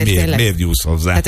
miért nyúlsz hozzá?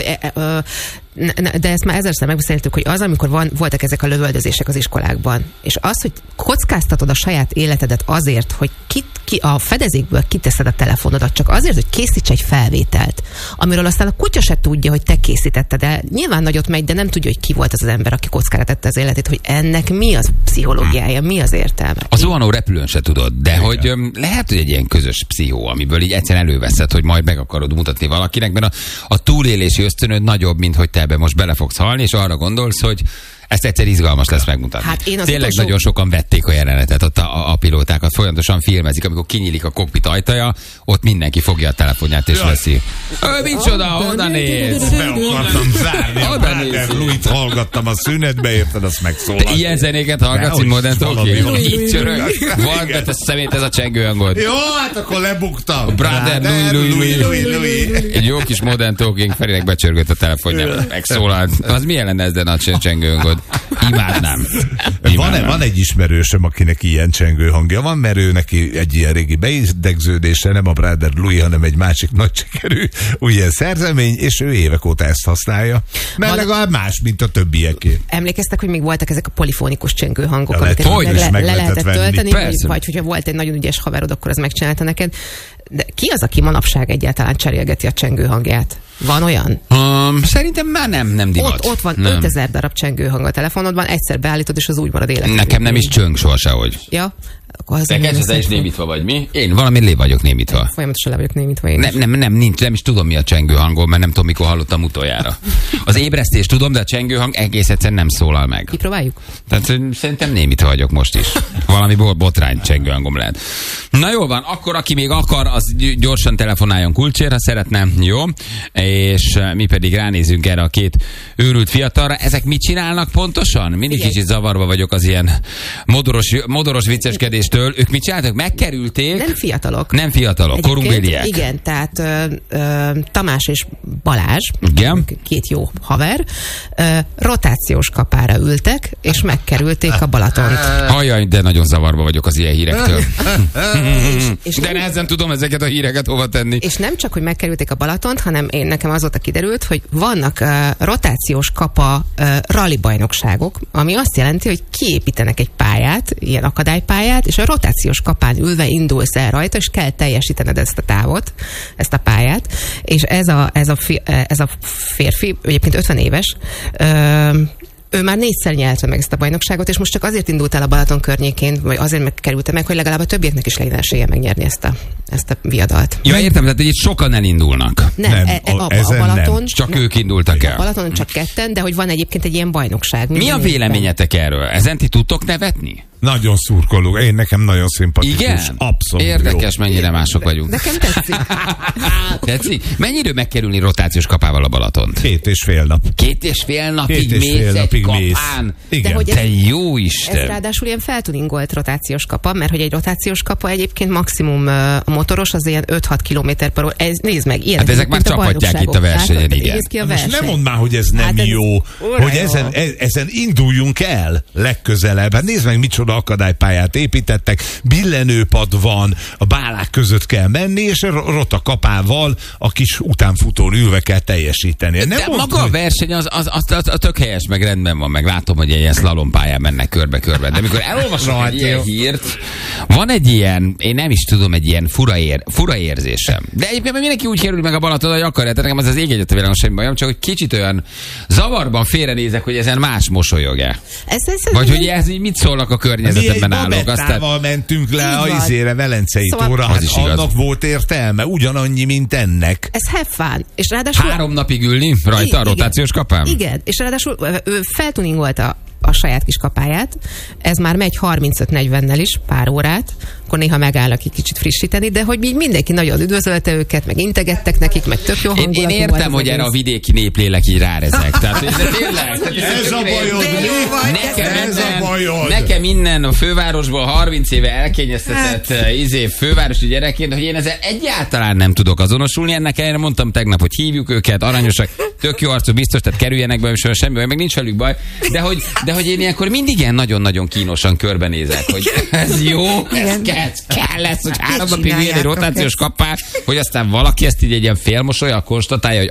De ezt már ezerszer megbeszéltük, hogy az, amikor voltak ezek a lövöldözések az iskolákban, és az, hogy kockáztatod a saját életedet azért, hogy a fedezékből kiteszed a telefonodat, csak azért, hogy készíts egy felvételt, amiről aztán a kutya se tudja, hogy te készítetted el. Nyilván nagyot megy, de nem tudja, hogy ki volt az ember, aki kockára tette az életét, hogy ennek mi az pszichológiája, mi az értelme. A zuhanó repülőn se tudod, de hogy lehet, hogy egy ilyen közös pszichó, amiből így egyszerűen előveszed, hogy majd meg akarod mutatni valakinek, mert a túlélési ösztönöd nagyobb, mint hogy te ebbe most bele fogsz halni, és arra gondolsz, hogy ezt egyszer izgalmas lesz megmutatni. Hát tényleg nagyon sokan vették a jelenetet, ott a pilótákat folyamatosan filmezik, amikor kinyílik a kokpit ajtaja, ott mindenki fogja a telefonját és veszi. Micsoda, oda néz! Be akartam zárni, a Brother Louis-t hallgattam a szünetbe, érted, azt megszólalt. Te ilyen zenéket hallgatsz, hogy Modern Talking? Így csörög. Van, de te szemét ez a csengőhangod. Jó, hát akkor lebuktam. Brother Louis. Egy jó kis Modern Talking, Ferinek becsörgött a telefonja, megszólalt. Az milyen lenne ezzel a csengőhangod? Imádnám. Van egy ismerősöm, akinek ilyen csengő hangja van, mert ő neki egy ilyen régi beidegződése, nem a Brother Louis, hanem egy másik nagy sikerű ilyen szerzemény, és ő évek óta ezt használja. Mert legalább más, mint a többieké. Emlékeztek, hogy még voltak ezek a polifonikus csengő hangok, amiket le lehetett tölteni, vagy hogyha volt egy nagyon ügyes haverod, akkor az megcsinálta neked. De ki az, aki manapság egyáltalán cserélgeti a csengő hangját? Van olyan? Szerintem már nem divat. Ott van 5000 darab csengőhang a telefonodban, egyszer beállítod, és az úgy marad életben. Nekem nem is csöng soha sehogy. Ja? Te is némítva vagy, mi? Én valami lé vagyok némítva. Folyamatosan le vagyok némítva én is. Nem is tudom, mi a csengőhangom, mert nem tudom, mikor hallottam utoljára. Az ébresztést tudom, de a csengőhang egész egyszerűen nem szólal meg. Kipróbáljuk? Tehát szerintem némítva vagyok most is. Valami botrány csengőhangom lehet. Na jól van, akkor aki még akar, az gyorsan telefonáljon Kulcsér, ha szeretne, jó? És mi pedig ránézünk erre a két őrült fiatalra. Ezek mit csinálnak pontosan? Mindig kicsit zavarba vagyok az ilyen modoros vicceskedéstől. Ők mit csináltak? Megkerülték? Nem fiatalok, korunkbéliek. Igen, tehát Tamás és Balázs, igen, két jó haver, rotációs kapára ültek, és megkerülték a Balatont. Ajaj, de nagyon zavarba vagyok az ilyen hírektől. De nehezen tudom ezeket a híreket hova tenni. És nem csak, hogy megkerülték a Balatont, hanem nekem azóta kiderült, hogy vannak rotációs kapa rally bajnokságok, ami azt jelenti, hogy kiépítenek egy pályát, ilyen akadálypályát, és a rotációs kapán ülve indulsz el rajta, és kell teljesítened ezt a távot, ezt a pályát, és ez a férfi, egyébként 50 éves, ő már 4-szer nyerte meg ezt a bajnokságot, és most csak azért indult el a Balaton környékén, vagy azért megkerülte meg, hogy legalább a többieknek is legyen esélye megnyerni ezt a viadalt. Ja, értem, tehát itt sokan elindulnak. Nem, a Balaton... Nem. Csak ők indultak el. A Balatonon csak ketten, de hogy van egyébként egy ilyen bajnokság. Mi a véleményetek erről? Ezen ti tudtok nevetni? Nagyon szurkoló. Nekem nagyon szimpatikus. Igen? Abszolút. Érdekes, jó. Mennyire mások vagyunk. Nekem tetszik. Tetszik? Mennyire megkerülni rotációs kapával a Balatont? 2,5 nap. 2,5 napig mész egy kapán? Igen. De te jó Isten! Ez ráadásul ilyen feltuningolt rotációs kapa, mert hogy egy rotációs kapa egyébként maximum a motoros az ilyen 5-6 km/h. Nézd meg, ilyen. Hát ezek már csaphatják itt a versenyen, igen. Most nem mondd már, hogy ez nem jó. Hogy ezen induljunk el legközelebb. Hát nézd meg, micsoda akadálypályát építettek, billenőpad van, a bálák között kell menni, és rota kapával a kis utánfutón ülve kell teljesíteni. Nem de maga a verseny az tök helyes, meg rendben van, meg látom, hogy ilyen szlalompályán mennek körbe-körbe. De amikor elolvasom egy ilyen hírt, van egy ilyen, én nem is tudom, egy ilyen fura érzésem. De egyébként mindenki úgy kerül meg a Balaton, hogy akarja, tehát nekem az ég egyet a világon semmi bajom, csak hogy kicsit olyan zavarban félrenézek, hogy ezen más mosolyog-e. Vagy hogy ez így mit szólnak a környezetemben állók. Aztán mentünk le a Velencei tóra, hát annak volt értelme, ugyanannyi, mint ennek. Ez have fun. És ráadásul 3 napig ülni rajta a rotációs kapán? Igen, és ráadásul ő feltuningolta a saját kis kapáját. Ez már megy 35-40-nel is, pár órát, akkor néha megállnak egy kicsit frissíteni, de hogy így mindenki nagyon üdvözölte őket, meg integettek nekik, meg tök jó hangulatú. Én értem, hogy erre a vidéki néplélek így rárezek. Tehát, de tényleg. Ez a bajod. Nekem innen a fővárosból 30 éve elkényeztetett fővárosi gyerekként, hogy én ezzel egyáltalán nem tudok azonosulni. Ennek ellenére mondtam tegnap, hogy hívjuk őket, aranyosak, tök jó arcú, biztos, tehát kerüljenek be, és semmi baj, meg nincs velük baj. De hogy én ilyenkor mindig ilyen nagyon-nagyon kínosan körbenézek, hogy ez jó, ez kell lesz, hogy 3 napig egy rotációs kapás, hogy aztán valaki ezt így egy ilyen félmosollyal konstatálja, hogy